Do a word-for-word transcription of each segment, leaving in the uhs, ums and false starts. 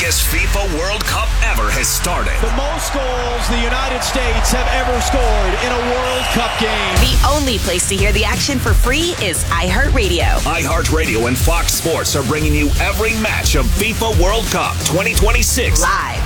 biggest FIFA World Cup ever has started. The most goals the United States have ever scored in a World Cup game. The only place to hear the action for free is iHeartRadio. iHeartRadio and Fox Sports are bringing you every match of FIFA World Cup twenty twenty-six. Live.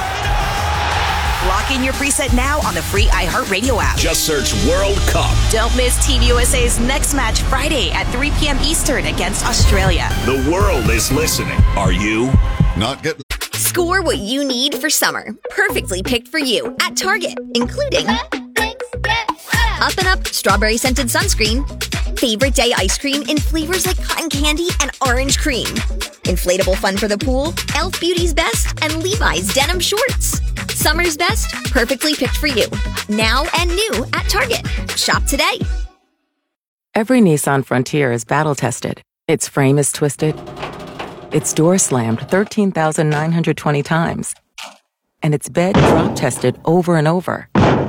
Lock in your preset now on the free iHeartRadio app. Just search World Cup. Don't miss Team U S A's next match Friday at three p.m. Eastern against Australia. The world is listening. Are you? Not getting... Score what you need for summer. Perfectly picked for you at Target, including Up and Up Strawberry Scented Sunscreen, Favorite Day Ice Cream in flavors like cotton candy and orange cream, Inflatable Fun for the Pool, e l f Beauty's Best, and Levi's Denim Shorts. Summer's best, perfectly picked for you. Now and new at Target. Shop today. Every Nissan Frontier is battle-tested. Its frame is twisted. Its door slammed thirteen thousand nine hundred twenty times. And its bed drop-tested over and over.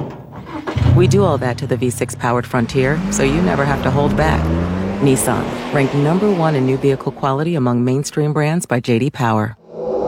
We do all that to the V six powered Frontier, so you never have to hold back. Nissan, ranked number one in new vehicle quality among mainstream brands by J D Power.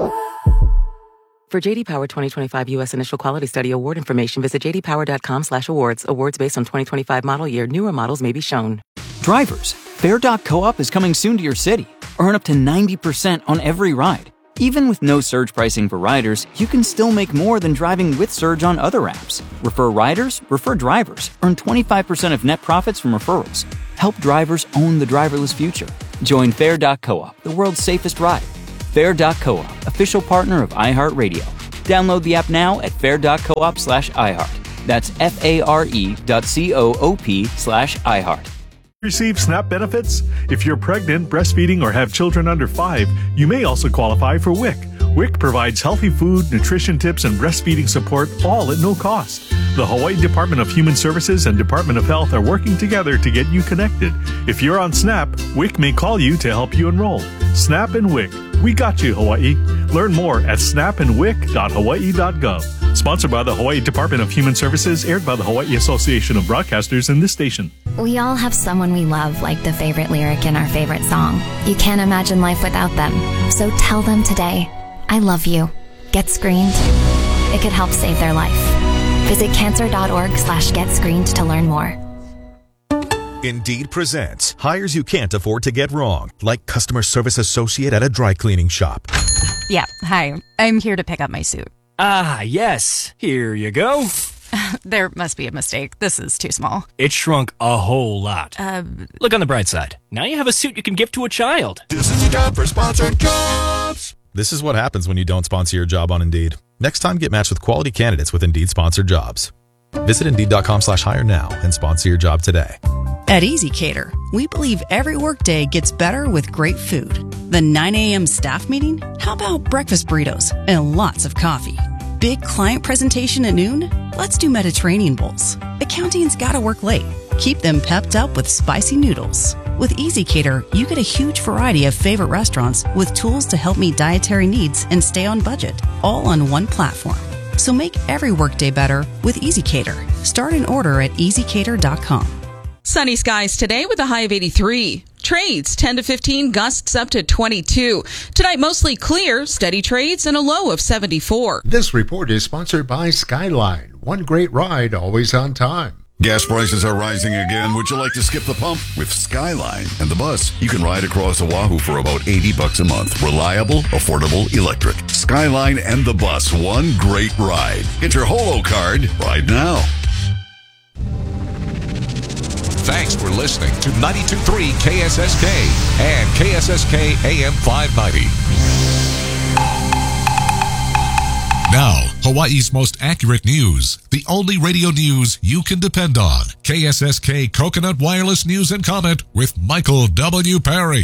For J D Power twenty twenty-five U S Initial Quality Study Award information, visit j d power dot com slash awards. Awards based on twenty twenty-five model year. Newer models may be shown. Drivers, Fair dot co-op is coming soon to your city. Earn up to ninety percent on every ride. Even with no surge pricing for riders, you can still make more than driving with Surge on other apps. Refer riders, refer drivers. Earn twenty-five percent of net profits from referrals. Help drivers own the driverless future. Join Fair dot co-op, the world's safest ride. Fair dot co-op, official partner of iHeartRadio. Download the app now at fair dot coop slash iHeart. That's F-A-R-E dot C-O-O-P slash iHeart. Receive SNAP benefits? If you're pregnant, breastfeeding, or have children under five, you may also qualify for W I C. W I C provides healthy food, nutrition tips, and breastfeeding support, all at no cost. The Hawaii Department of Human Services and Department of Health are working together to get you connected. If you're on SNAP, W I C may call you to help you enroll. SNAP and W I C. We got you, Hawaii. Learn more at snap and w i c dot hawaii dot gov. Sponsored by the Hawaii Department of Human Services, aired by the Hawaii Association of Broadcasters and this station. We all have someone we love, like the favorite lyric in our favorite song. You can't imagine life without them. So tell them today, I love you. Get screened. It could help save their life. Visit cancer.org slash get screened to learn more. Indeed presents hires you can't afford to get wrong, like customer service associate at a dry cleaning shop. Yeah, hi. I'm here to pick up my suit. Ah, yes. Here you go. There must be a mistake. This is too small. It shrunk a whole lot. Uh, Look on the bright side. Now you have a suit you can give to a child. This is your job for sponsored jobs. This is what happens when you don't sponsor your job on Indeed. Next time, get matched with quality candidates with Indeed sponsored jobs. Visit Indeed.com slash hire now and sponsor your job today. At EasyCater, we believe every workday gets better with great food. The nine a.m. staff meeting? How about breakfast burritos and lots of coffee? Big client presentation at noon? Let's do Mediterranean bowls. Accounting's gotta work late. Keep them pepped up with spicy noodles. With EasyCater, you get a huge variety of favorite restaurants with tools to help meet dietary needs and stay on budget, all on one platform. So make every workday better with EasyCater. Start an order at easy cater dot com. Sunny skies today with a high of eighty-three. Trades ten to fifteen, gusts up to twenty-two. Tonight mostly clear, steady trades, and a low of seventy-four. This report is sponsored by Skyline. One great ride, always on time. Gas prices are rising again. Would you like to skip the pump? With Skyline and the bus, you can ride across Oahu for about eighty bucks a month. Reliable, affordable, electric. Skyline and the bus, one great ride. Get your Holo card right now. Thanks for listening to ninety-two point three K S S K and K S S K A M five ninety. Now, Hawaii's most accurate news. The only radio news you can depend on. K S S K Coconut Wireless News and Comment with Michael W. Perry.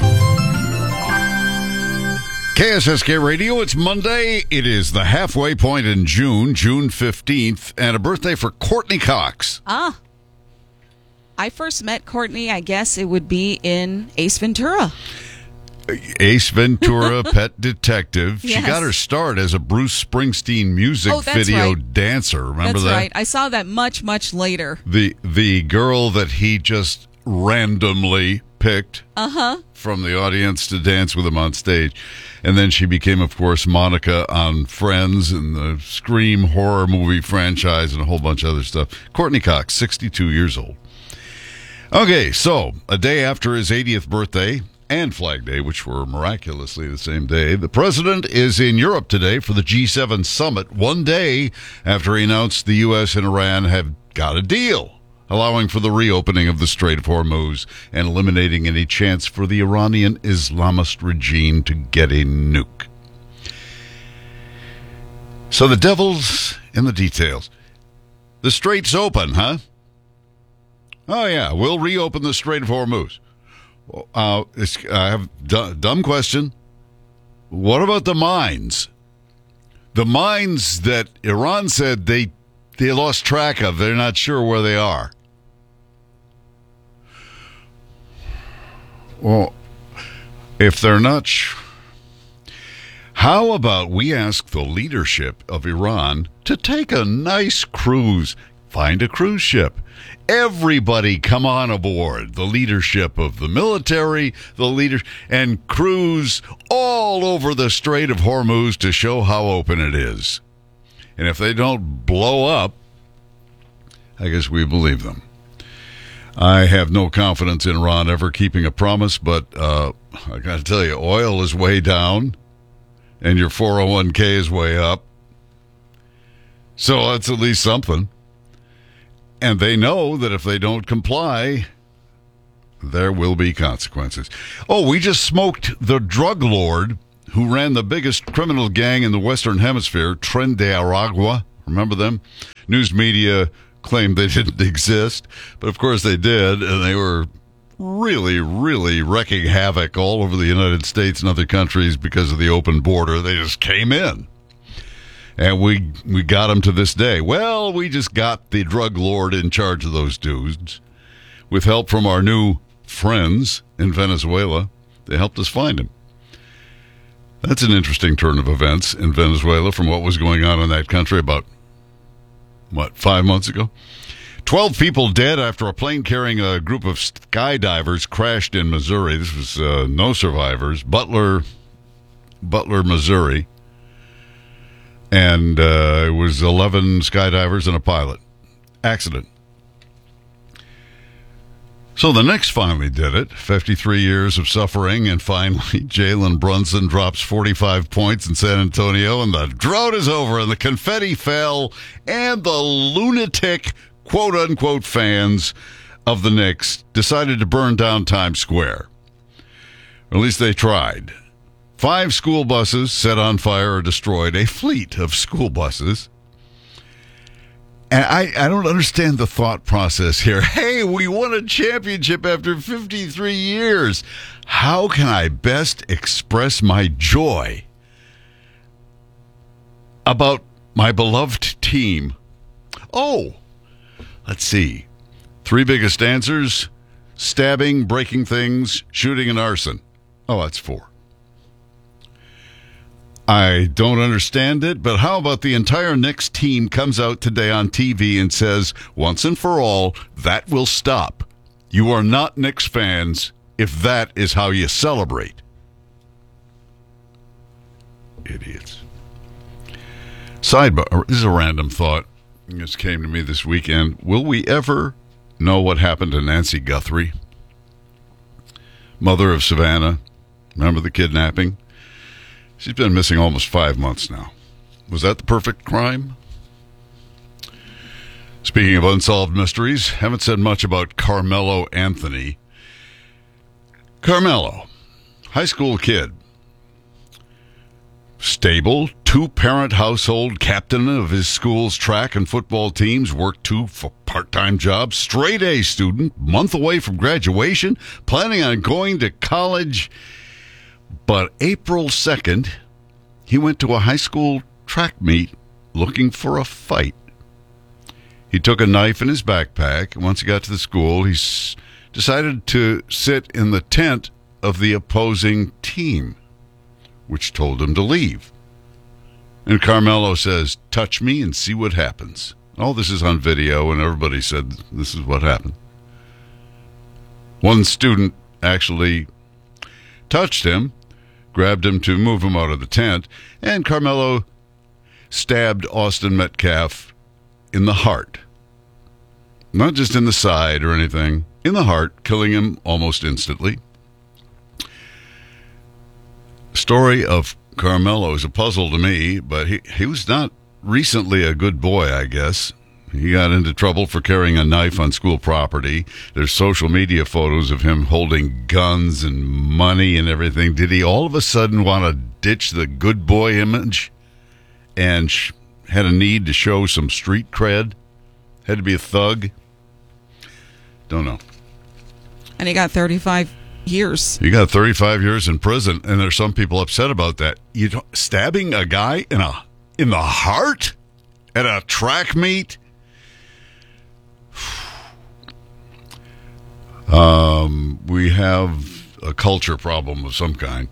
K S S K Radio, it's Monday. It is the halfway point in June, June fifteenth, and a birthday for Courtney Cox. Ah. I first met Courtney, I guess it would be in Ace Ventura. Ace Ventura, Pet Detective. Yes. She got her start as a Bruce Springsteen music oh, video right. dancer. Remember that's that? That's right. I saw that much, much later. The the girl that he just randomly picked uh-huh. from the audience to dance with him on stage. And then she became, of course, Monica on Friends and the Scream horror movie franchise and a whole bunch of other stuff. Courtney Cox, sixty-two years old. Okay, so a day after his eightieth birthday and Flag Day, which were miraculously the same day, the president is in Europe today for the G seven summit, one day after he announced the U S and Iran have got a deal, allowing for the reopening of the Strait of Hormuz and eliminating any chance for the Iranian Islamist regime to get a nuke. So the devil's in the details. The strait's open, huh? Oh, yeah, we'll reopen the Strait of Hormuz. Uh, it's, I have a dumb question. What about the mines? The mines that Iran said they they lost track of, they're not sure where they are. Well, if they're not sure, how about we ask the leadership of Iran to take a nice cruise, find a cruise ship. Everybody come on aboard, the leadership of the military, the leaders, and cruise all over the Strait of Hormuz to show how open it is. And if they don't blow up, I guess we believe them. I have no confidence in Iran ever keeping a promise, but uh, I got to tell you, oil is way down, and your four oh one k is way up. So that's at least something. And they know that if they don't comply, there will be consequences. Oh, we just smoked the drug lord who ran the biggest criminal gang in the Western Hemisphere, Tren de Aragua. Remember them? News media claimed they didn't exist, but of course they did, and they were really, really wreaking havoc all over the United States and other countries because of the open border. They just came in. And we we got him to this day. Well, we just got the drug lord in charge of those dudes with help from our new friends in Venezuela. They helped us find him. That's an interesting turn of events in Venezuela from what was going on in that country about, what, five months ago? Twelve people dead after a plane carrying a group of skydivers crashed in Missouri. This was uh, no survivors. Butler, Butler, Missouri. And uh, it was eleven skydivers and a pilot. Accident. So the Knicks finally did it. fifty-three years of suffering, and finally Jalen Brunson drops forty-five points in San Antonio, and the drought is over, and the confetti fell, and the lunatic, quote-unquote, fans of the Knicks decided to burn down Times Square. Or at least they tried. Five school buses set on fire or destroyed, a fleet of school buses. And I, I don't understand the thought process here. Hey, we won a championship after fifty-three years. How can I best express my joy about my beloved team? Oh, let's see. Three biggest answers: stabbing, breaking things, shooting, and arson. Oh, that's four. I don't understand it, but how about the entire Knicks team comes out today on T V and says, once and for all, that will stop. You are not Knicks fans if that is how you celebrate. Idiots. Sidebar, this is a random thought. This came to me this weekend. Will we ever know what happened to Nancy Guthrie, mother of Savannah? Remember the kidnapping? She's been missing almost five months now. Was that the perfect crime? Speaking of unsolved mysteries, haven't said much about Carmelo Anthony. Carmelo, high school kid. Stable, two-parent household, captain of his school's track and football teams, worked two part-time jobs, straight-A student, month away from graduation, planning on going to college. But April second, he went to a high school track meet looking for a fight. He took a knife in his backpack, and once he got to the school, he s- decided to sit in the tent of the opposing team, which told him to leave. And Carmelo says, touch me and see what happens. All this is on video, and everybody said this is what happened. One student actually touched him, grabbed him to move him out of the tent, and Carmelo stabbed Austin Metcalf in the heart. Not just in the side or anything, in the heart, killing him almost instantly. Story of Carmelo is a puzzle to me, but he, he was not recently a good boy, I guess. He got into trouble for carrying a knife on school property. There's social media photos of him holding guns and money and everything. Did he all of a sudden want to ditch the good boy image and sh- had a need to show some street cred? Had to be a thug? Don't know. And he got thirty-five years. He got thirty-five years in prison, and there's some people upset about that. You don't, stabbing a guy in a in the heart at a track meet? Um, we have a culture problem of some kind.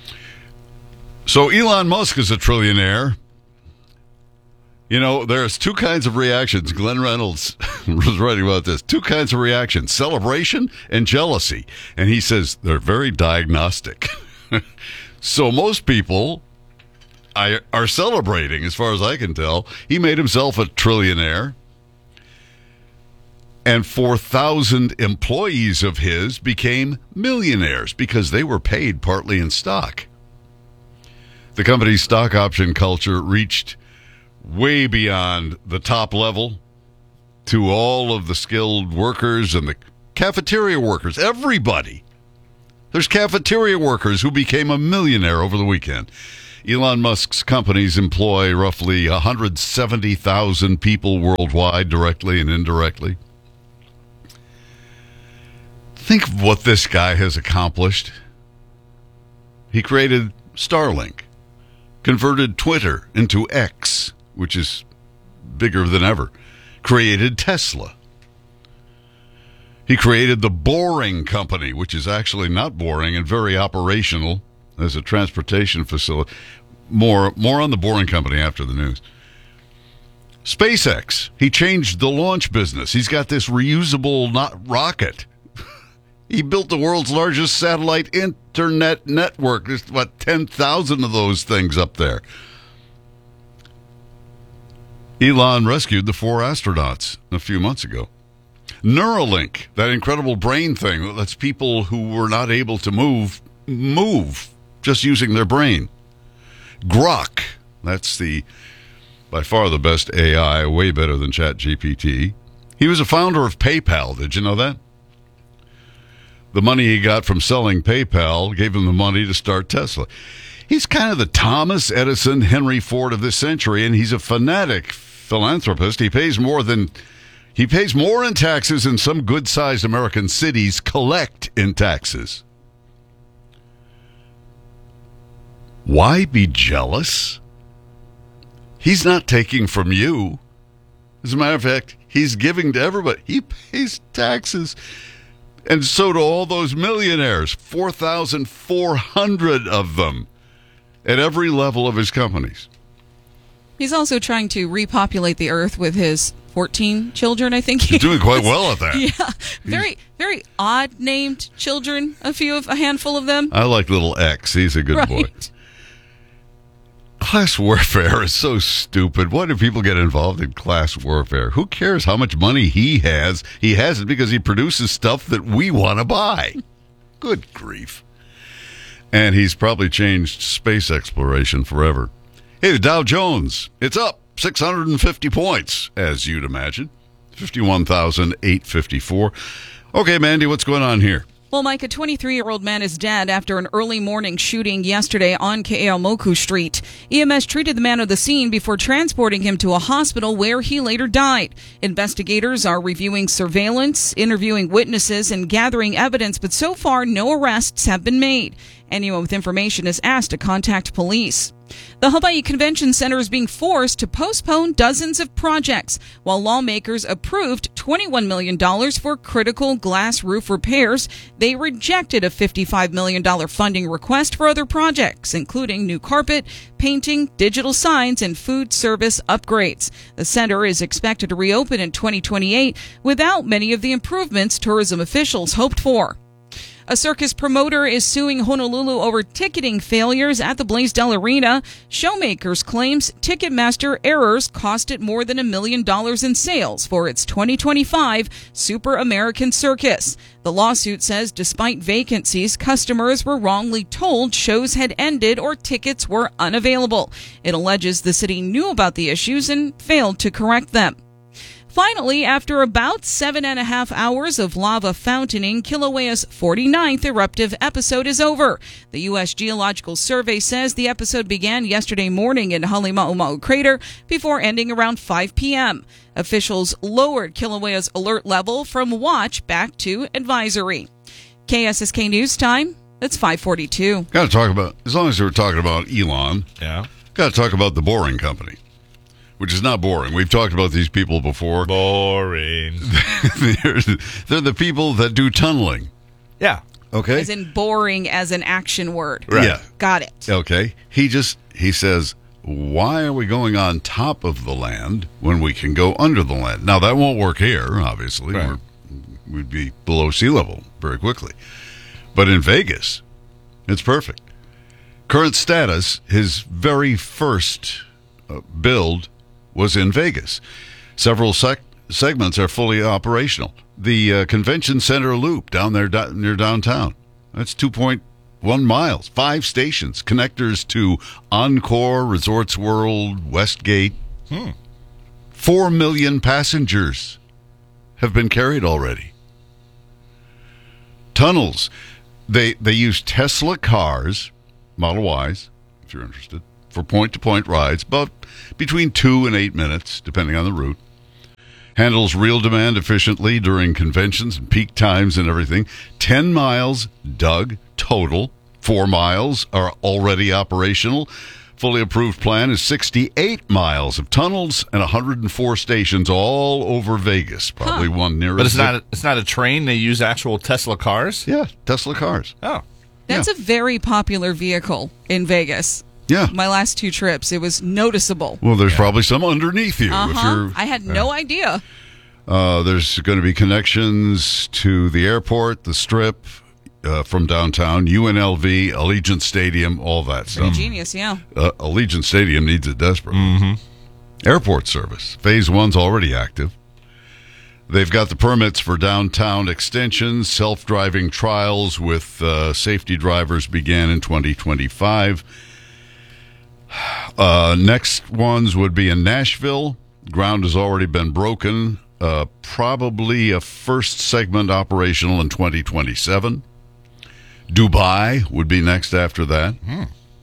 So Elon Musk is a trillionaire. You know, there's two kinds of reactions. Glenn Reynolds was writing about this. Two kinds of reactions, celebration and jealousy. And he says they're very diagnostic. So most people I, are celebrating, as far as I can tell. He made himself a trillionaire. And four thousand employees of his became millionaires because they were paid partly in stock. The company's stock option culture reached way beyond the top level to all of the skilled workers and the cafeteria workers, everybody. There's cafeteria workers who became a millionaire over the weekend. Elon Musk's companies employ roughly one hundred seventy thousand people worldwide, directly and indirectly. Think of what this guy has accomplished. He created Starlink, converted Twitter into X, which is bigger than ever, created Tesla. He created the Boring Company, which is actually not boring and very operational as a transportation facility. More, more on the Boring Company after the news. SpaceX, he changed the launch business. He's got this reusable not rocket. He built the world's largest satellite internet network. There's, what, ten thousand of those things up there. Elon rescued the four astronauts a few months ago. Neuralink, that incredible brain thing that lets people who were not able to move, move, just using their brain. Grok, that's the, by far the best A I, way better than ChatGPT. He was a founder of PayPal. Did you know that? The money he got from selling PayPal gave him the money to start Tesla. He's kind of the Thomas Edison, Henry Ford of this century, and he's a fanatic philanthropist. He pays more than he pays more in taxes than some good-sized American cities collect in taxes. Why be jealous? He's not taking from you. As a matter of fact, he's giving to everybody. He pays taxes. And so do all those millionaires, four thousand four hundred of them at every level of his companies. He's also trying to repopulate the earth with his fourteen children, I think. He's doing quite well at that. Yeah. Very, very odd named children, a few of, a handful of them. I like little X. He's a good right. boy. Class warfare is so stupid. Why do people get involved in class warfare? Who cares how much money he has? He has it because he produces stuff that we want to buy. Good grief. And he's probably changed space exploration forever. Hey, the Dow Jones, it's up six hundred fifty points, as you'd imagine. fifty-one thousand eight hundred fifty-four. Okay, Mandy, what's going on here? Well, Mike, a twenty-three-year-old man is dead after an early morning shooting yesterday on Keeaumoku Street. E M S treated the man at the scene before transporting him to a hospital where he later died. Investigators are reviewing surveillance, interviewing witnesses, and gathering evidence, but so far no arrests have been made. Anyone with information is asked to contact police. The Hawaii Convention Center is being forced to postpone dozens of projects while lawmakers approved twenty-one million dollars for critical glass roof repairs. They rejected a fifty-five million dollars funding request for other projects, including new carpet, painting, digital signs, and food service upgrades. The center is expected to reopen in twenty twenty-eight without many of the improvements tourism officials hoped for. A circus promoter is suing Honolulu over ticketing failures at the Blaisdell Arena. Showmakers claims Ticketmaster errors cost it more than a million dollars in sales for its twenty twenty-five Super American Circus. The lawsuit says despite vacancies, customers were wrongly told shows had ended or tickets were unavailable. It alleges the city knew about the issues and failed to correct them. Finally, after about seven and a half hours of lava fountaining, Kilauea's forty-ninth eruptive episode is over. The U S Geological Survey says the episode began yesterday morning in Halema'uma'u Crater before ending around five p.m. Officials lowered Kilauea's alert level from watch back to advisory. K S S K News Time, it's five forty-two. Got to talk about, as long as we're talking about Elon, yeah. Got to talk about the Boring Company. Which is not boring. We've talked about these people before. Boring. they're, they're the people that do tunneling. Yeah. Okay. As in boring as an action word. Right. Yeah. Got it. Okay. He just, he says, why are we going on top of the land when we can go under the land? Now, that won't work here, obviously. Right. We're, we'd be below sea level very quickly. But in Vegas, it's perfect. Current status, his very first uh, build was in Vegas. Several sec- segments are fully operational. The uh, Convention Center Loop down there do- near downtown, that's two point one miles, five stations, connectors to Encore, Resorts World, Westgate. Hmm. Four million passengers have been carried already. Tunnels. They, they use Tesla cars, Model Ys, if you're interested, for point-to-point rides, about between two and eight minutes, depending on the route. Handles real demand efficiently during conventions and peak times and everything. Ten miles dug total. Four miles are already operational. Fully approved plan is sixty-eight miles of tunnels and one hundred four stations all over Vegas. Probably huh. one nearest. But it's not, a, it's not a train. They use actual Tesla cars? Yeah, Tesla cars. Oh. That's yeah. a very popular vehicle in Vegas. Yeah. My last two trips, it was noticeable. Well, there's yeah. probably some underneath you. Uh-huh. If you're, I had no uh, idea. Uh, there's going to be connections to the airport, the Strip, uh, from downtown, U N L V, Allegiant Stadium, all that stuff. Pretty genius, yeah. Uh, Allegiant Stadium needs it desperately. Mm-hmm. Airport service. Phase one's already active. They've got the permits for downtown extensions. Self-driving trials with uh, safety drivers began in twenty twenty-five. Uh, next ones would be in Nashville. Ground has already been broken. Uh, probably a first segment operational in twenty twenty-seven. Dubai would be next after that. Hmm.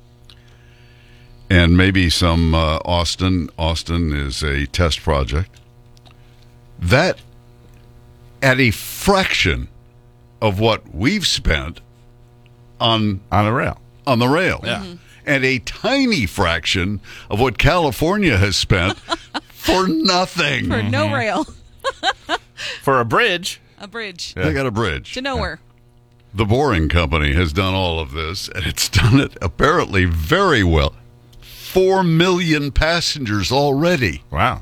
And maybe some uh, Austin. Austin is a test project. That, at a fraction of what we've spent on on the rail. On the rail. Yeah. Mm-hmm. And a tiny fraction of what California has spent for nothing. For no rail. For a bridge. A bridge. Yeah. They got a bridge. To nowhere. The Boring Company has done all of this, and it's done it apparently very well. Four million passengers already. Wow.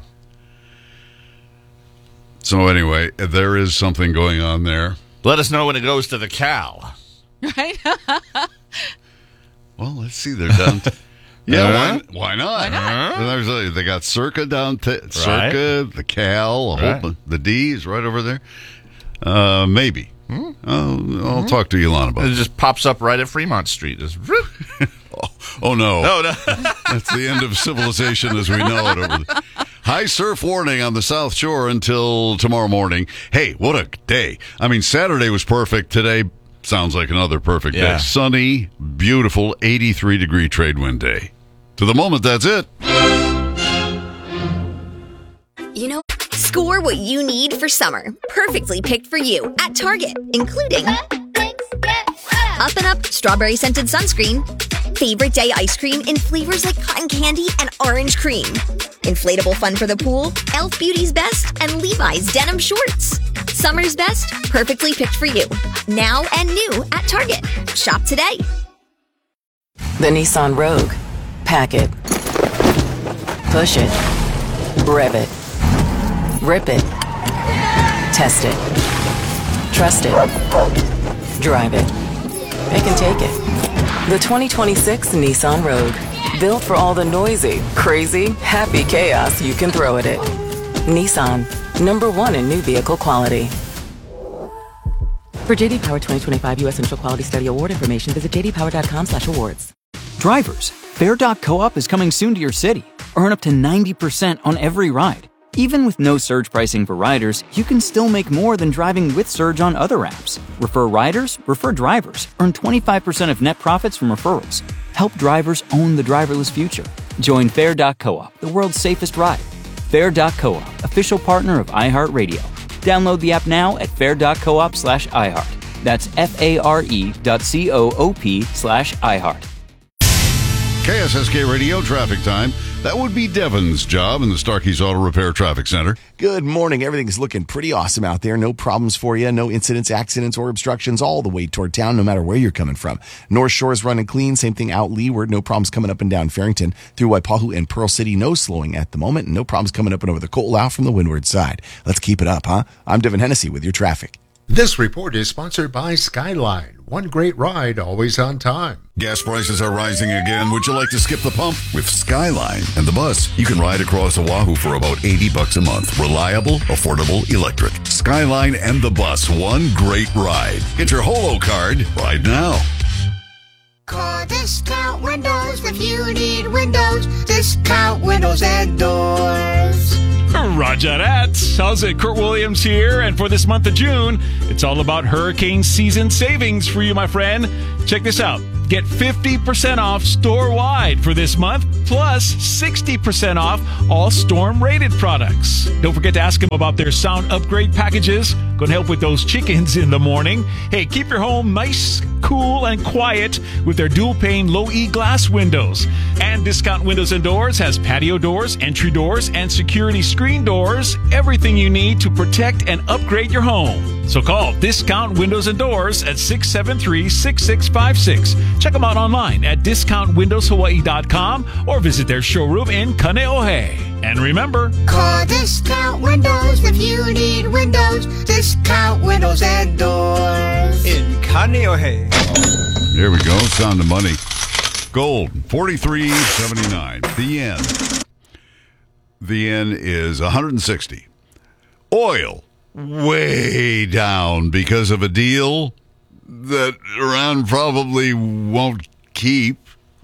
So anyway, there is something going on there. Let us know when it goes to the Cal. Right? Well, let's see. They're done. T- yeah, uh-huh. why, why not? Why not? Uh-huh. There's a, they got Circa down, t- Circa, right. the Cal, a whole right. bu- the D is right over there. Uh, maybe. Hmm? I'll, I'll hmm? talk to Elon about it. It just pops up right at Fremont Street. Just, oh, oh, no. No, no. That's the end of civilization as we know it over there. High surf warning on the South Shore until tomorrow morning. Hey, what a day. I mean, Saturday was perfect. Today sounds like another perfect yeah. day. Sunny, beautiful, eighty-three degree trade wind day. To the moment, that's it. You know, score what you need for summer. Perfectly picked for you at Target, including Up and Up Strawberry Scented Sunscreen, Favorite Day Ice Cream in flavors like cotton candy and orange cream, Inflatable Fun for the Pool, e l f Beauty's Best, and Levi's Denim Shorts. Summer's best, perfectly picked for you. Now and new at Target. Shop today. The Nissan Rogue. Pack it. Push it. Rev it. Rip it. Test it. Trust it. drive it. They can take it. The twenty twenty-six Nissan Rogue. Built for all the noisy, crazy, happy chaos you can throw at it. Nissan, number one in new vehicle quality. For J D Power twenty twenty-five U S Initial Quality Study Award information, visit j d power dot com slash awards. Drivers, Fair dot co-op is coming soon to your city. Earn up to ninety percent on every ride. Even with no surge pricing for riders, you can still make more than driving with Surge on other apps. Refer riders, refer drivers. Earn twenty-five percent of net profits from referrals. Help drivers own the driverless future. Join Fair dot co-op, the world's safest ride. Fair dot co-op, official partner of iHeartRadio. Download the app now at fair dot coop slash iHeart. That's F-A-R-E dot C-O-O-P slash iHeart. K S S K Radio traffic time. That would be Devin's job in the Starkey's Auto Repair Traffic Center. Good morning. Everything's looking pretty awesome out there. No problems for you. No incidents, accidents, or obstructions all the way toward town, no matter where you're coming from. North Shore's running clean. Same thing out leeward. No problems coming up and down Farrington. Through Waipahu and Pearl City, no slowing at the moment. And no problems coming up and over the Ko'olau from the windward side. Let's keep it up, huh? I'm Devin Hennessy with your traffic. This report is sponsored by Skyline. One great ride, always on time. Gas prices are rising again. Would you like to skip the pump? With Skyline and the bus, you can ride across Oahu for about eighty bucks a month. Reliable, affordable, electric. Skyline and the bus, one great ride. Get your Holo card right now. Call Discount Windows if you need windows. Discount Windows and Doors. Roger that. How's it? Kurt Williams here. And for this month of June, it's all about hurricane season savings for you, my friend. Check this out. Get fifty percent off store-wide for this month, plus sixty percent off all storm-rated products. Don't forget to ask them about their sound upgrade packages. Going to help with those chickens in the morning. Hey, keep your home nice, cool, and quiet with their dual-pane low-E glass windows. And Discount Windows and Doors has patio doors, entry doors, and security screen doors. Everything you need to protect and upgrade your home. So call Discount Windows and Doors at six seven three, six six five six. Check them out online at discount windows hawaii dot com or visit their showroom in Kaneohe. And remember, call Discount Windows if you need windows. Discount Windows and Doors in Kaneohe. There we go. Sound of money. Gold, forty-three seventy-nine. The yen. The yen is one hundred sixty. Oil, way down because of a deal that Iran probably won't keep.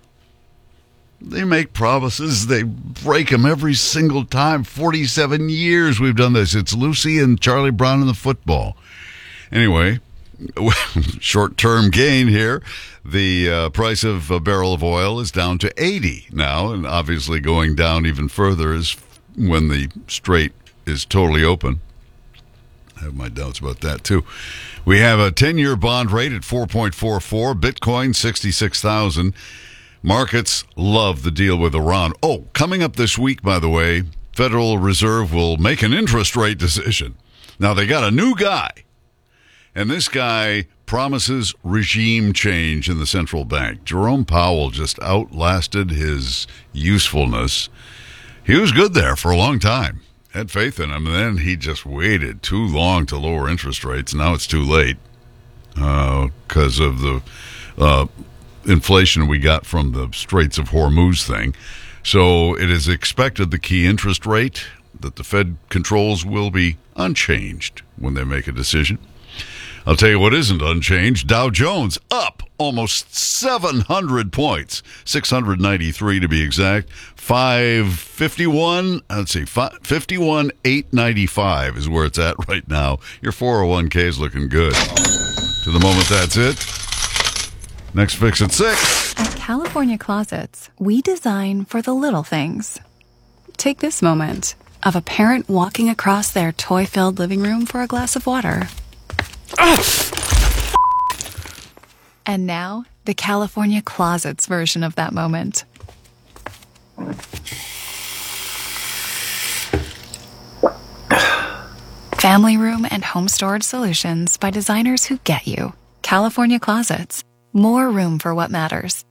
They make promises. They break them every single time. forty-seven years we've done this. It's Lucy and Charlie Brown in the football. Anyway, short-term gain here. The uh, price of a barrel of oil is down to eighty now, and obviously going down even further is when the strait is totally open. I have my doubts about that, too. We have a ten-year bond rate at four point four four, Bitcoin sixty-six thousand. Markets love the deal with Iran. Oh, coming up this week, by the way, Federal Reserve will make an interest rate decision. Now, they got a new guy, and this guy promises regime change in the central bank. Jerome Powell just outlasted his usefulness. He was good there for a long time. Had faith in him, and then he just waited too long to lower interest rates. Now it's too late because uh, of the uh, inflation we got from the Straits of Hormuz thing. So it is expected the key interest rate that the Fed controls will be unchanged when they make a decision. I'll tell you what isn't unchanged. Dow Jones up almost seven hundred points, six hundred ninety-three to be exact. five fifty-one, let's see, fifty-one eight ninety-five is where it's at right now. Your four oh one k is looking good. To the moment, that's it. Next fix at six. At California Closets, we design for the little things. Take this moment of a parent walking across their toy-filled living room for a glass of water. And now, the California Closets version of that moment. Family room and home storage solutions by designers who get you. California Closets. More room for what matters.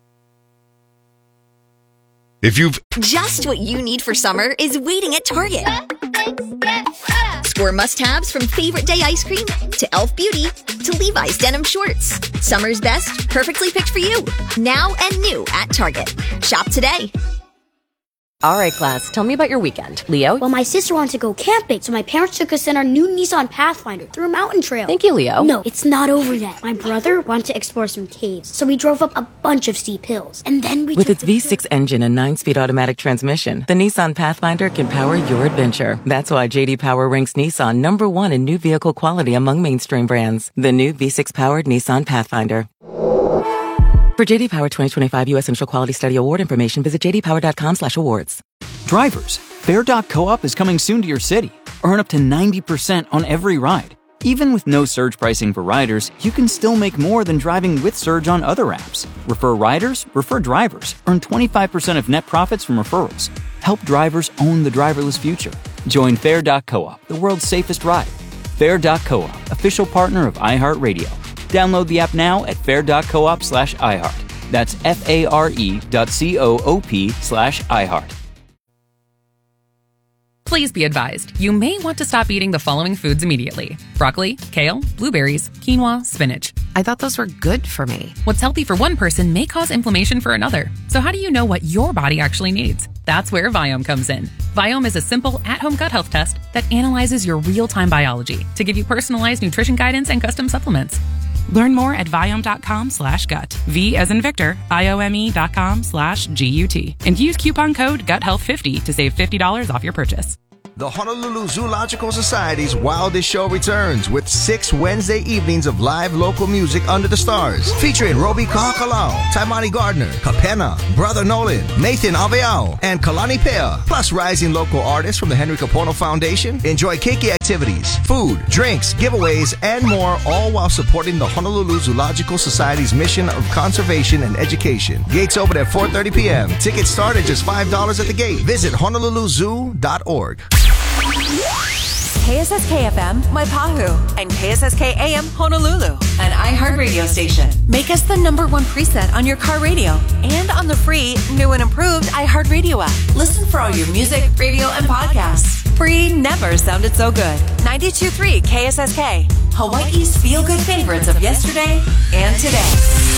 If you've Just what you need for summer is waiting at Target. Score must-haves from Favorite Day ice cream to Elf Beauty to Levi's denim shorts. Summer's best, perfectly picked for you. Now and new at Target. Shop today. All right, class, tell me about your weekend. Leo? Well, my sister wanted to go camping, so my parents took us in our new Nissan Pathfinder through a mountain trail. Thank you, Leo. No, it's not over yet. My brother wanted to explore some caves, so we drove up a bunch of steep hills. And then we With took its V six engine and nine-speed automatic transmission, the Nissan Pathfinder can power your adventure. That's why J D Power ranks Nissan number one in new vehicle quality among mainstream brands. The new V six-powered Nissan Pathfinder. For J D Power twenty twenty-five U S Initial Quality Study Award information, visit j d power dot com slash awards. Drivers, Fair dot co-op is coming soon to your city. Earn up to ninety percent on every ride. Even with no surge pricing for riders, you can still make more than driving with Surge on other apps. Refer riders, refer drivers. Earn twenty-five percent of net profits from referrals. Help drivers own the driverless future. Join Fair dot co-op, the world's safest ride. Fair dot co-op, official partner of iHeartRadio. Download the app now at fair dot coop slash iHeart. That's F-A-R-E dot C-O-O-P slash iHeart. Please be advised, you may want to stop eating the following foods immediately. Broccoli, kale, blueberries, quinoa, spinach. I thought those were good for me. What's healthy for one person may cause inflammation for another. So how do you know what your body actually needs? That's where Viome comes in. Viome is a simple, at-home gut health test that analyzes your real-time biology to give you personalized nutrition guidance and custom supplements. Learn more at Viome.com slash gut. V as in Victor, I-O-M-E dot com slash G-U-T. And use coupon code gut health fifty to save fifty dollars off your purchase. The Honolulu Zoological Society's Wildest Show returns with six Wednesday evenings of live local music under the stars, featuring Roby Kahakalau, Taimani Gardner, Kapena, Brother Nolan, Nathan Aveao, and Kalani Pea, plus rising local artists from the Henry Kapono Foundation. Enjoy keiki activities, food, drinks, giveaways, and more, all while supporting the Honolulu Zoological Society's mission of conservation and education. Gates open at four thirty p.m. Tickets start at just five dollars at the gate. Visit honolulu zoo dot org. K S S K F M, Waipahu, and K S S K A M Honolulu, an iHeart radio station. Make us the number one preset on your car radio and on the free, new and improved iHeart Radio app. Listen for all your music, radio, and podcasts. Free never sounded so good. ninety-two point three K S S K, Hawaii's feel-good favorites of yesterday and today.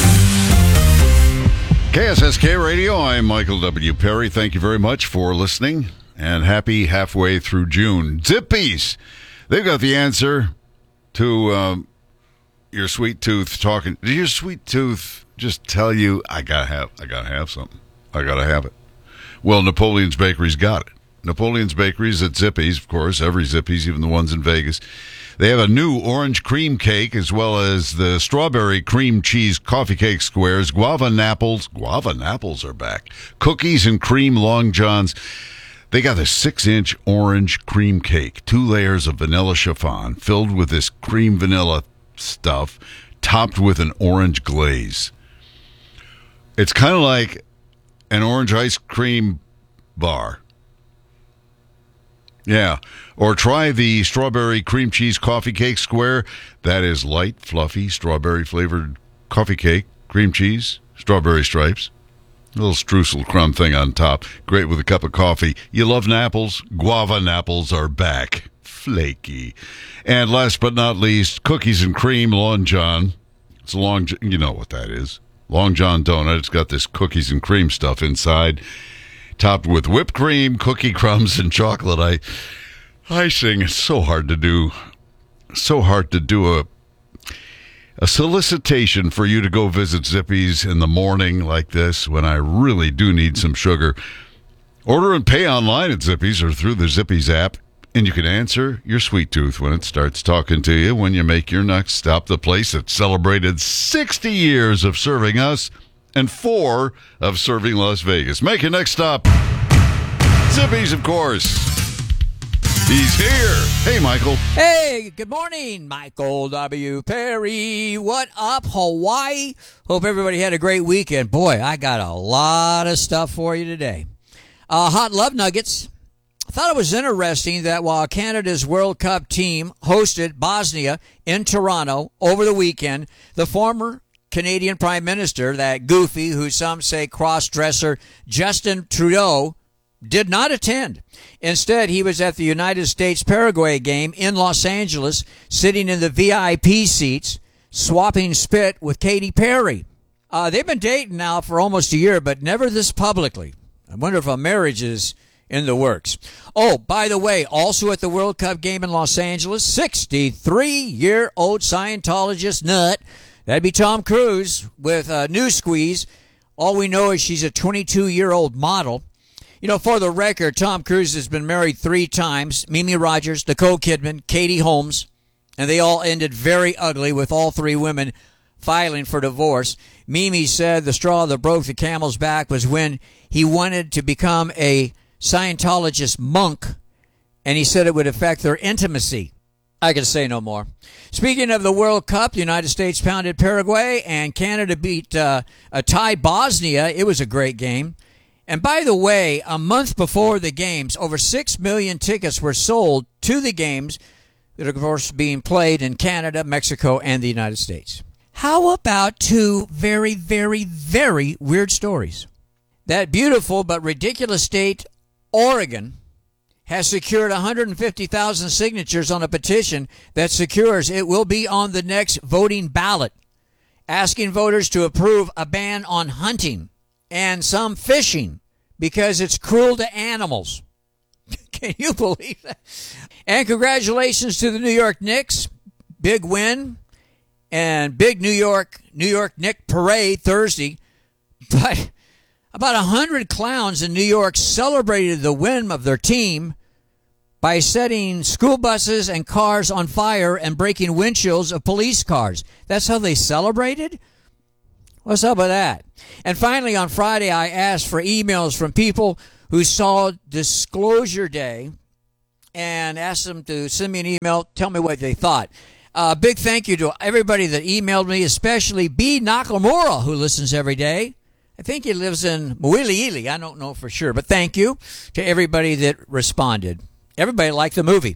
K S S K Radio, I'm Michael W. Perry. Thank you very much for listening. And happy halfway through June. Zippies! They've got the answer to um, your sweet tooth talking. Did your sweet tooth just tell you, I gotta have, I gotta have something. I gotta have it. Well, Napoleon's Bakery's got it. Napoleon's Bakery's at Zippy's, of course, every Zippy's, even the ones in Vegas. They have a new orange cream cake as well as the strawberry cream cheese coffee cake squares, guava napples. Guava napples are back. Cookies and cream long johns. They got a six-inch orange cream cake, two layers of vanilla chiffon filled with this cream vanilla stuff, topped with an orange glaze. It's kind of like an orange ice cream bar. Yeah. Or try the strawberry cream cheese coffee cake square. That is light, fluffy, strawberry-flavored coffee cake, cream cheese, strawberry stripes. A little streusel crumb thing on top. Great with a cup of coffee. You love Napples? Guava Napples are back. Flaky. And last but not least, cookies and cream Long John. It's a long, you know what that is. Long John donut. It's got this cookies and cream stuff inside, topped with whipped cream, cookie crumbs, and chocolate I- icing. It's so hard to do. So hard to do a A solicitation for you to go visit Zippy's in the morning like this when I really do need some sugar. Order and pay online at Zippy's or through the Zippy's app, and you can answer your sweet tooth when it starts talking to you when you make your next stop. The place that celebrated sixty years of serving us and four of serving Las Vegas. Make your next stop. Zippy's, of course. He's here. Hey, Michael. Hey, good morning, Michael W. Perry. What up, Hawaii? Hope everybody had a great weekend. Boy, I got a lot of stuff for you today. Uh, hot love nuggets. I thought it was interesting that while Canada's World Cup team hosted Bosnia in Toronto over the weekend, the former Canadian Prime Minister, that goofy, who some say cross-dresser, Justin Trudeau, did not attend. Instead, he was at the United States-Paraguay game in Los Angeles, sitting in the V I P seats, swapping spit with Katy Perry. Uh, they've been dating now for almost a year, but never this publicly. I wonder if a marriage is in the works. Oh, by the way, also at the World Cup game in Los Angeles, sixty-three-year-old Scientologist nut, that'd be Tom Cruise, with a new squeeze. All we know is she's a twenty-two-year-old model. You know, for the record, Tom Cruise has been married three times. Mimi Rogers, Nicole Kidman, Katie Holmes, and they all ended very ugly with all three women filing for divorce. Mimi said the straw that broke the camel's back was when he wanted to become a Scientologist monk, and he said it would affect their intimacy. I can say no more. Speaking of the World Cup, the United States pounded Paraguay, and Canada beat uh, a tie Bosnia. It was a great game. And by the way, a month before the games, over six million tickets were sold to the games that are, of course, being played in Canada, Mexico, and the United States. How about two very, very, very weird stories? That beautiful but ridiculous state, Oregon, has secured one hundred fifty thousand signatures on a petition that secures it will be on the next voting ballot, asking voters to approve a ban on hunting and some fishing because it's cruel to animals. Can you believe that? And congratulations to the New York Knicks. Big win and big New York New York Knick parade Thursday. But about one hundred clowns in New York celebrated the win of their team by setting school buses and cars on fire and breaking windshields of police cars. That's how they celebrated? What's up with that? And finally, on Friday, I asked for emails from people who saw Disclosure Day and asked them to send me an email, tell me what they thought. Uh, big thank you to everybody that emailed me, especially B. Nakamura, who listens every day. I think he lives in Mawiliili. I don't know for sure, but thank you to everybody that responded. Everybody liked the movie.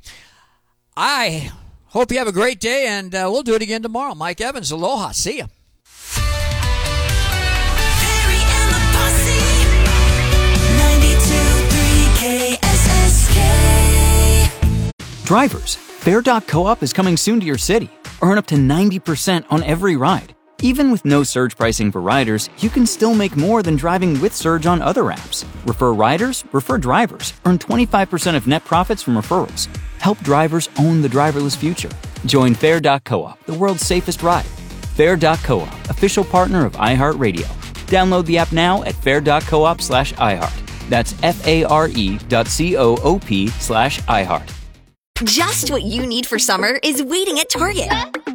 I hope you have a great day, and uh, we'll do it again tomorrow. Mike Evans, aloha. See ya. Drivers, Fair dot Co-op is coming soon to your city. Earn up to ninety percent on every ride. Even with no surge pricing for riders, you can still make more than driving with surge on other apps. Refer riders, refer drivers. Earn twenty-five percent of net profits from referrals. Help drivers own the driverless future. Join Fair dot Co-op, the world's safest ride. Fair dot Co-op, official partner of iHeartRadio. Download the app now at fair dot coop slash iHeart. That's F-A-R-E dot C-O-O-P slash iHeart. Just what you need for summer is waiting at Target.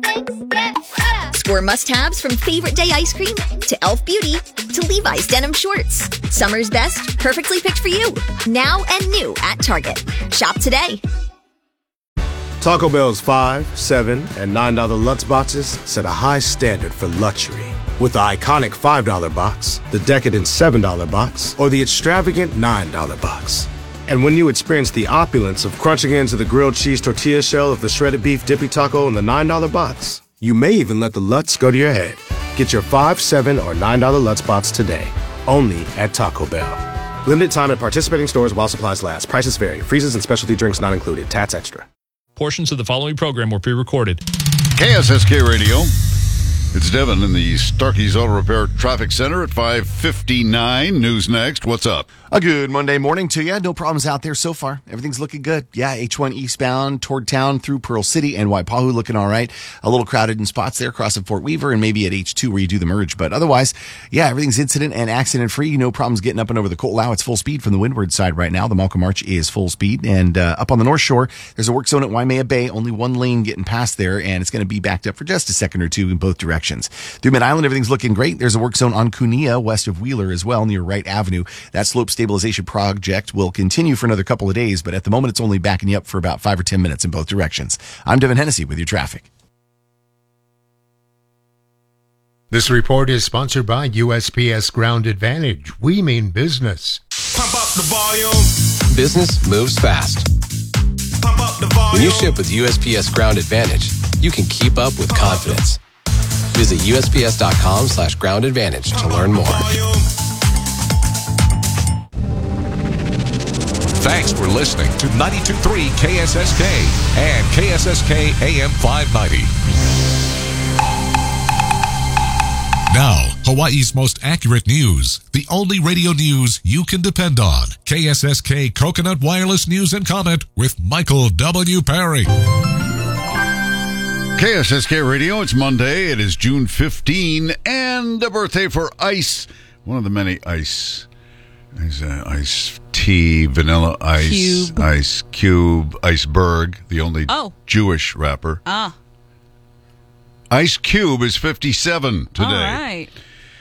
Score must-haves from Favorite Day ice cream to e l f Beauty to Levi's denim shorts. Summer's best, perfectly picked for you. Now and new at Target. Shop today. Taco Bell's five, seven, and nine dollar Lutz boxes set a high standard for luxury. With the iconic five dollar box, the decadent seven dollar box, or the extravagant nine dollar box. And when you experience the opulence of crunching into the grilled cheese tortilla shell of the shredded beef dippy taco in the nine dollar box, you may even let the Lutz go to your head. Get your five, seven, or nine dollar Lutz box today, only at Taco Bell. Limited time at participating stores while supplies last. Prices vary. Freezes and specialty drinks not included. Tats extra. Portions of the following program were pre-recorded. K S S K Radio. It's Devin in the Starkey's Auto Repair Traffic Center at five fifty-nine. News next. What's up? A good Monday morning to you. No problems out there so far. Everything's looking good. Yeah, H one eastbound toward town through Pearl City and Waipahu looking all right. A little crowded in spots there crossing Fort Weaver and maybe at H two where you do the merge. But otherwise, yeah, everything's incident and accident free. No problems getting up and over the Ko'olau. It's full speed from the windward side right now. The Malcolm Arch is full speed. And uh, up on the North Shore, there's a work zone at Waimea Bay. Only one lane getting past there, and it's going to be backed up for just a second or two in both directions. Through Mid-Island, everything's looking great. There's a work zone on Kunia west of Wheeler as well near Wright Avenue. That slope stabilization project will continue for another couple of days, but at the moment it's only backing you up for about five or ten minutes in both directions. I'm Devin Hennessy with your traffic. This report is sponsored by U S P S Ground Advantage. We mean business. Pump up the volume. Business moves fast. Pump up the volume. When you ship with U S P S Ground Advantage, you can keep up with confidence. Visit U S P S dot com slash ground advantage to learn more. Thanks for listening to ninety-two point three K S S K and K S S K A M five ninety. Now, Hawaii's most accurate news. The only radio news you can depend on. K S S K Coconut Wireless News and Comment with Michael W. Perry. K S S K Radio, it's Monday. It is June fifteenth, and a birthday for Ice. One of the many Ice. Ice, uh, ice Tea, Vanilla Ice, Cube. Ice Cube, Iceberg, the only Oh. Jewish rapper. Ah. Ice Cube is fifty-seven today. All right.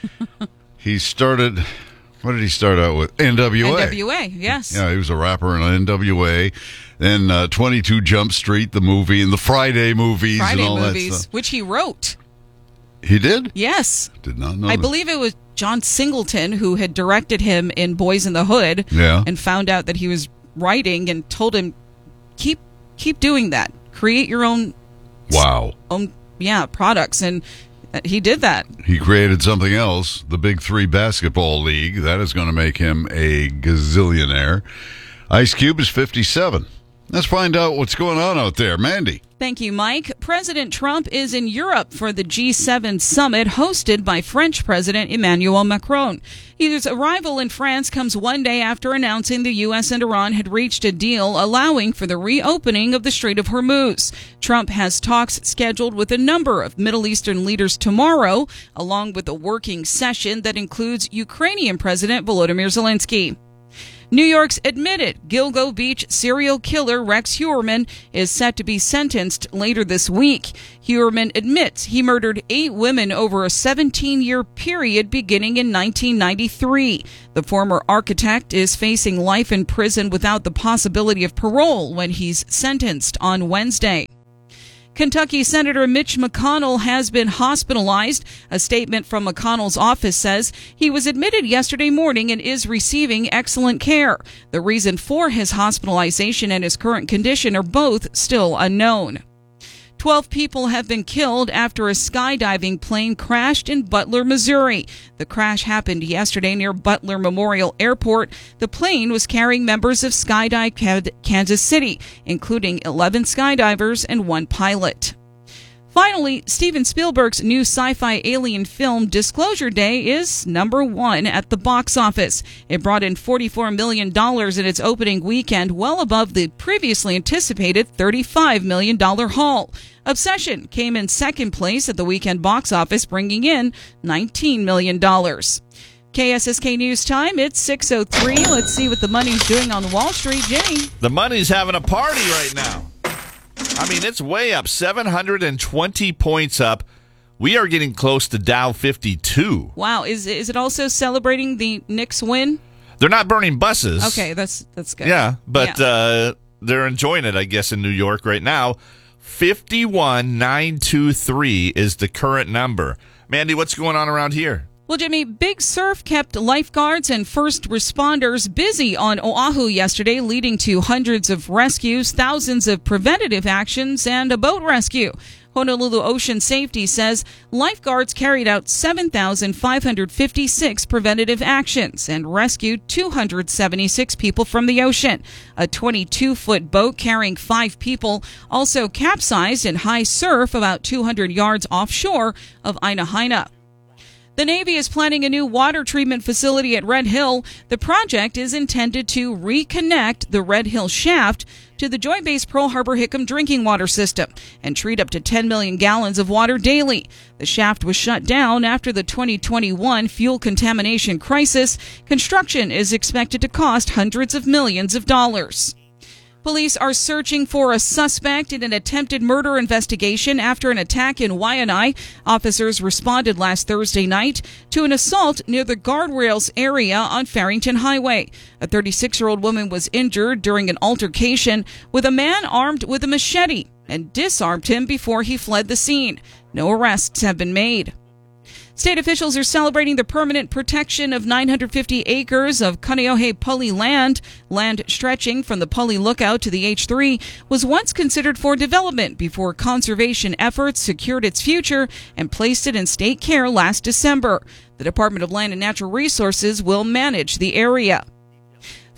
He started, what did he start out with? N W A. N W A, yes. Yeah, he was a rapper in N W A. Then uh, twenty-two Jump Street, the movie, and the Friday movies Friday and all movies, that stuff. which he wrote. He did? Yes. Did not know I that. believe it was John Singleton who had directed him in Boys in the Hood. Yeah. And found out that he was writing and told him, keep keep doing that. Create your own Wow. own yeah products, and he did that. He created something else, the Big Three Basketball League. That is going to make him a gazillionaire. Ice Cube is fifty-seven. Let's find out what's going on out there. Mandy. Thank you, Mike. President Trump is in Europe for the G seven summit hosted by French President Emmanuel Macron. His arrival in France comes one day after announcing the U S and Iran had reached a deal allowing for the reopening of the Strait of Hormuz. Trump has talks scheduled with a number of Middle Eastern leaders tomorrow, along with a working session that includes Ukrainian President Volodymyr Zelensky. New York's admitted Gilgo Beach serial killer Rex Heuermann is set to be sentenced later this week. Heuermann admits he murdered eight women over a seventeen-year period beginning in nineteen ninety-three. The former architect is facing life in prison without the possibility of parole when he's sentenced on Wednesday. Kentucky Senator Mitch McConnell has been hospitalized. A statement from McConnell's office says he was admitted yesterday morning and is receiving excellent care. The reason for his hospitalization and his current condition are both still unknown. Twelve people have been killed after a skydiving plane crashed in Butler, Missouri. The crash happened yesterday near Butler Memorial Airport. The plane was carrying members of Skydive Kansas City, including eleven skydivers and one pilot. Finally, Steven Spielberg's new sci-fi alien film Disclosure Day is number one at the box office. It brought in forty-four million dollars in its opening weekend, well above the previously anticipated thirty-five million dollars haul. Obsession came in second place at the weekend box office, bringing in nineteen million dollars. K S S K News Time, it's six oh three. Let's see what the money's doing on Wall Street. Jimmy. The money's having a party right now. I mean, it's way up, seven hundred twenty points up. We are getting close to Dow fifty-two. Wow, is is it also celebrating the Knicks win? They're not burning buses. Okay, that's that's good. Yeah, but Yeah. Uh, they're enjoying it, I guess, in New York right now. fifty-one nine twenty-three is the current number. Mandy, what's going on around here? Well, Jimmy, big surf kept lifeguards and first responders busy on Oahu yesterday, leading to hundreds of rescues, thousands of preventative actions, and a boat rescue. Honolulu Ocean Safety says lifeguards carried out seven thousand five hundred fifty-six preventative actions and rescued two hundred seventy-six people from the ocean. A twenty-two foot boat carrying five people also capsized in high surf about two hundred yards offshore of Ainahaina. The Navy is planning a new water treatment facility at Red Hill. The project is intended to reconnect the Red Hill shaft to the Joy Base Pearl Harbor Hickam drinking water system and treat up to ten million gallons of water daily. The shaft was shut down after the twenty twenty-one fuel contamination crisis. Construction is expected to cost hundreds of millions of dollars. Police are searching for a suspect in an attempted murder investigation after an attack in Waianae. Officers responded last Thursday night to an assault near the guardrails area on Farrington Highway. A thirty-six-year-old woman was injured during an altercation with a man armed with a machete and disarmed him before he fled the scene. No arrests have been made. State officials are celebrating the permanent protection of nine hundred fifty acres of Kaneohe Pali land. Land stretching from the Pali Lookout to the H three was once considered for development before conservation efforts secured its future and placed it in state care last December. The Department of Land and Natural Resources will manage the area.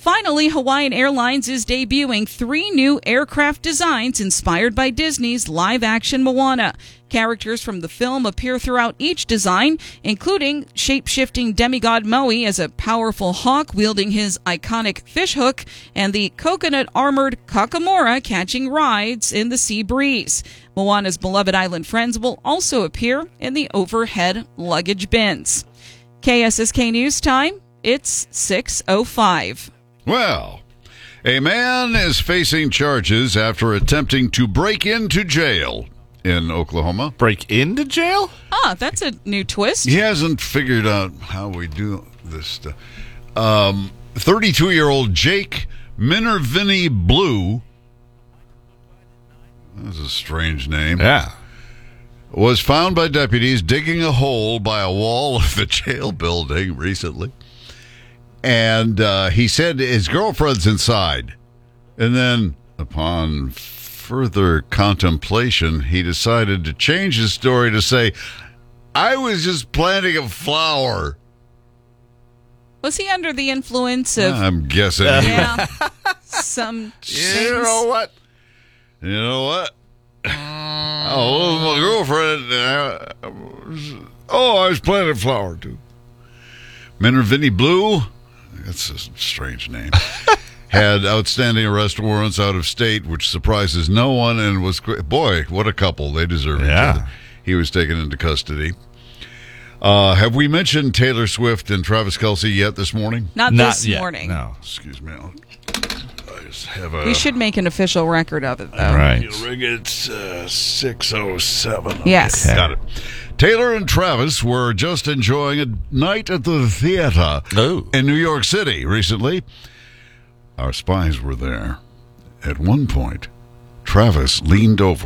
Finally, Hawaiian Airlines is debuting three new aircraft designs inspired by Disney's live-action Moana. Characters from the film appear throughout each design, including shape-shifting demigod Maui as a powerful hawk wielding his iconic fishhook, and the coconut-armored Kakamora catching rides in the sea breeze. Moana's beloved island friends will also appear in the overhead luggage bins. K S S K News Time, it's six oh five. Well, a man is facing charges after attempting to break into jail in Oklahoma. Break into jail? Ah, that's a new twist. He hasn't figured out how we do this stuff. Um, thirty-two-year-old Jake Minervini Blue, that's a strange name. Yeah. Was found by deputies digging a hole by a wall of the jail building recently. And uh, he said his girlfriend's inside. And then, upon further contemplation, he decided to change his story to say, I was just planting a flower. Was he under the influence of... I'm guessing. Uh, yeah, some You know what? You know what? Oh, my girlfriend. Uh, oh, I was planting a flower, too. Minervini Blue... That's a strange name. Had outstanding arrest warrants out of state, which surprises no one, and was, boy, what a couple. They deserve yeah. each other. He was taken into custody. Uh, have we mentioned Taylor Swift and Travis Kelce yet this morning? Not, Not this yet. morning. No. Excuse me. I'll, I just have a... We should make an official record of it, though. Right. Ring it's uh, six oh seven. Yes. Okay. Got it. Taylor and Travis were just enjoying a night at the theater oh. in New York City recently. Our spies were there. At one point, Travis leaned over